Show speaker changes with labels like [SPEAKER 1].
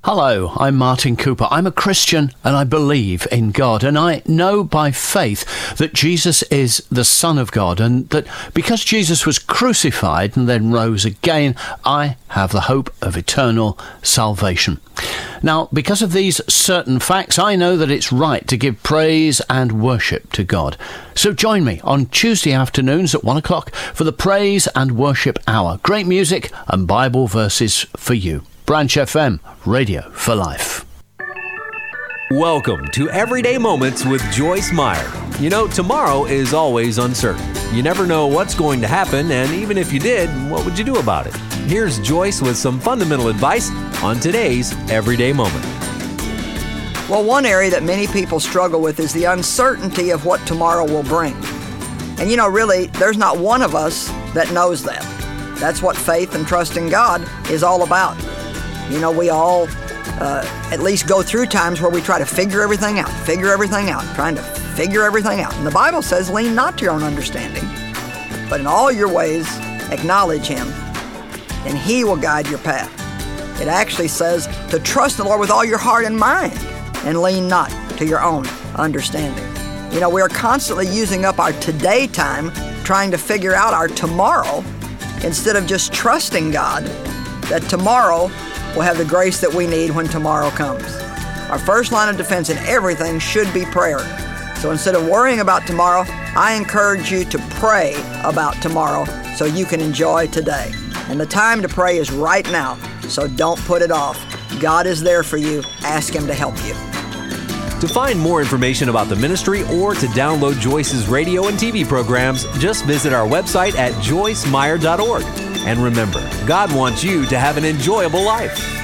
[SPEAKER 1] Hello, I'm Martin Cooper. I'm a Christian and I believe in God, and I know by faith that Jesus is the Son of God, and that because Jesus was crucified and then rose again, I have the hope of eternal salvation. Now, because of these certain facts, I know that it's right to give praise and worship to God. So join me on Tuesday afternoons at 1 o'clock for the Praise and Worship Hour. Great music and Bible verses for you. Branch FM, Radio for Life.
[SPEAKER 2] Welcome to Everyday Moments with Joyce Meyer. You know, tomorrow is always uncertain. You never know what's going to happen, and even if you did, what would you do about it? Here's Joyce with some fundamental advice on today's Everyday Moment.
[SPEAKER 3] Well, one area that many people struggle with is the uncertainty of what tomorrow will bring. And you know, really, there's not one of us that knows that. That's what faith and trust in God is all about. You know, we all at least go through times where we try to figure everything out, trying to figure everything out. And the Bible says, lean not to your own understanding, but in all your ways acknowledge Him, and He will guide your path. It actually says to trust the Lord with all your heart and mind, and lean not to your own understanding. You know, we are constantly using up our today time trying to figure out our tomorrow, instead of just trusting God that tomorrow will have the grace that we need when tomorrow comes. Our first line of defense in everything should be prayer. So instead of worrying about tomorrow, I encourage you to pray about tomorrow so you can enjoy today. And the time to pray is right now, so don't put it off. God is there for you. Ask Him to help you.
[SPEAKER 2] To find more information about the ministry or to download Joyce's radio and TV programs, just visit our website at joycemeyer.org. And remember, God wants you to have an enjoyable life.